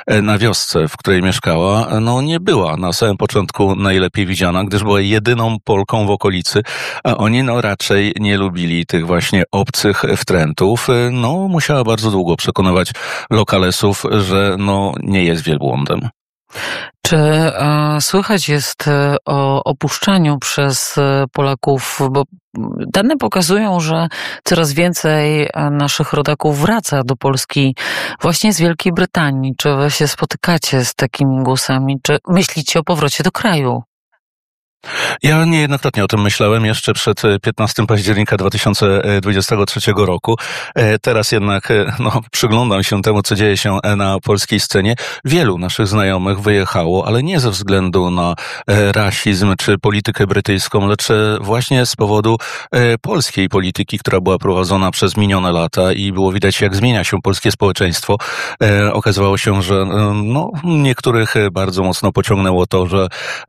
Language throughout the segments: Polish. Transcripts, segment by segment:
na wiosce, w której mieszkała, no nie była na samym początku najlepiej widziana, gdyż była jedyną Polką w okolicy, a oni no raczej nie lubili tych właśnie obcych wtrętów. No musiała bardzo długo przekonywać lokalesów, że no nie jest wielbłądem. Czy słychać jest o opuszczaniu przez Polaków, bo dane pokazują, że coraz więcej naszych rodaków wraca do Polski właśnie z Wielkiej Brytanii. Czy wy się spotykacie z takimi głosami? Czy myślicie o powrocie do kraju? Ja niejednokrotnie o tym myślałem jeszcze przed 15 października 2023 roku. Teraz jednak przyglądam się temu, co dzieje się na polskiej scenie. Wielu naszych znajomych wyjechało, ale nie ze względu na rasizm czy politykę brytyjską, lecz właśnie z powodu polskiej polityki, która była prowadzona przez minione lata i było widać, jak zmienia się polskie społeczeństwo. Okazywało się, że niektórych bardzo mocno pociągnęło to, że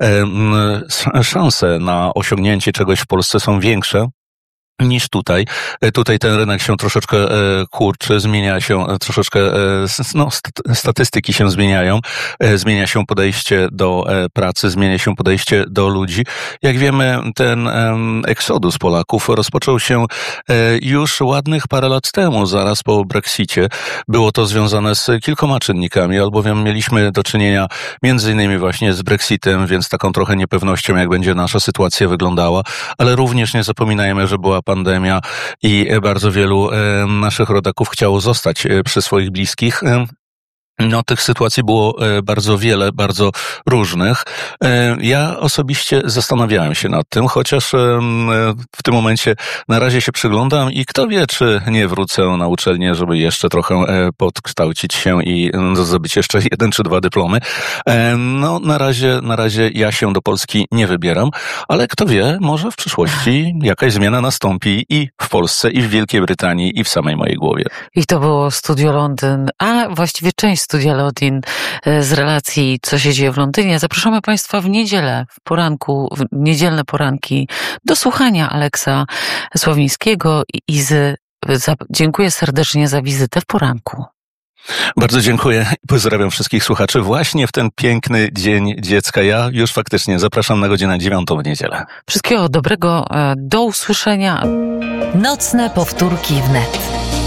szanse na osiągnięcie czegoś w Polsce są większe niż tutaj. Tutaj ten rynek się troszeczkę kurczy, zmienia się troszeczkę, statystyki się zmieniają, zmienia się podejście do pracy, zmienia się podejście do ludzi. Jak wiemy, ten eksodus Polaków rozpoczął się już ładnych parę lat temu, zaraz po Brexicie. Było to związane z kilkoma czynnikami, albowiem mieliśmy do czynienia między innymi właśnie z Brexitem, więc taką trochę niepewnością, jak będzie nasza sytuacja wyglądała, ale również nie zapominajmy, że była pandemia i bardzo wielu naszych rodaków chciało zostać przy swoich bliskich. Tych sytuacji było bardzo wiele, bardzo różnych. Ja osobiście zastanawiałem się nad tym, chociaż w tym momencie na razie się przyglądam i kto wie, czy nie wrócę na uczelnię, żeby jeszcze trochę podkształcić się i zdobyć jeszcze 1 czy 2 dyplomy. Na razie ja się do Polski nie wybieram, ale kto wie, może w przyszłości jakaś zmiana nastąpi i w Polsce, i w Wielkiej Brytanii, i w samej mojej głowie. I to było Studio Londyn, a właściwie część Studia Londyn z relacji Co się dzieje w Londynie. Zapraszamy Państwa w niedzielę, w niedzielne poranki do słuchania Aleksa Sławińskiego i Izy. Dziękuję serdecznie za wizytę w poranku. Bardzo dziękuję i pozdrawiam wszystkich słuchaczy właśnie w ten piękny Dzień Dziecka. Ja już faktycznie zapraszam na godzinę 9 w niedzielę. Wszystkiego dobrego, do usłyszenia. Nocne powtórki wnet.